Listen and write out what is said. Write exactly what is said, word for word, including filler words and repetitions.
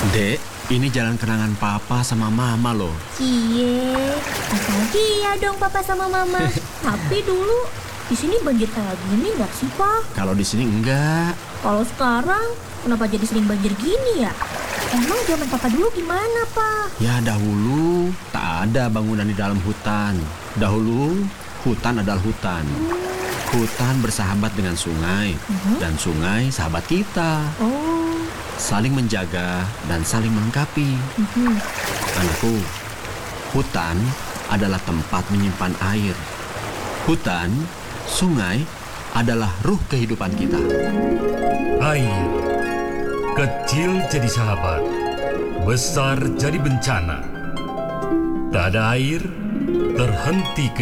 Dek, ini jalan kenangan papa sama mama loh. Cie, nostalgia dong papa sama mama. Tapi dulu di sini banjir kayak gini nggak sih, Pak? Kalau di sini enggak. Kalau sekarang kenapa jadi sering banjir gini ya? Emang zaman papa dulu gimana, Pak? Ya dahulu tak ada bangunan di dalam hutan. Dahulu hutan adalah hutan. Hutan bersahabat dengan sungai, Mhm. dan sungai sahabat kita. Oh, Saling menjaga dan saling melengkapi. mhm. Anakku, hutan adalah tempat menyimpan air. Hutan, sungai adalah ruh kehidupan kita. Air, kecil jadi sahabat, besar jadi bencana. Tak ada air, terhenti